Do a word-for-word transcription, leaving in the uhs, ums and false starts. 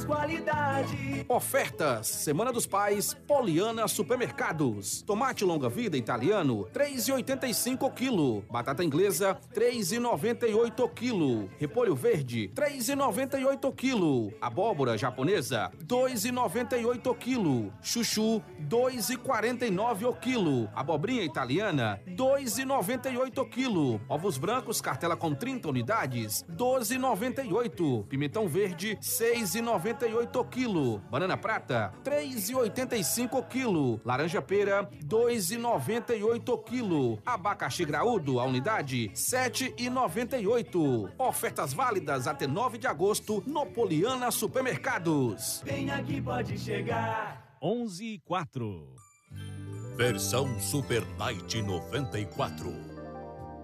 qualidade. Ofertas, Semana dos Pais, Poliana Supermercados. Tomate longa-vida italiano, três reais e oitenta e cinco o quilo. Batata inglesa, três reais e noventa e oito o quilo. Repolho verde, três reais e noventa e oito o quilo. Abóbora japonesa, dois reais e noventa e oito o quilo. Chuchu, dois reais e quarenta e nove o quilo. Abobrinha italiana, dois reais e noventa e oito o quilo. Ovos brancos, cartela com trinta unidades, doze reais e noventa e oito. Pimentão verde, seis reais e noventa e oito o quilo. Banana prata, três reais e oitenta e cinco o quilo. Laranja pera, dois reais e noventa e oito o quilo. Abacaxi graúdo, a unidade, sete reais e noventa e oito. Ofertas válidas até nove de agosto no Poliana Supermercados. Vem aqui, pode chegar. onze e quatro. Versão Super Night noventa e quatro.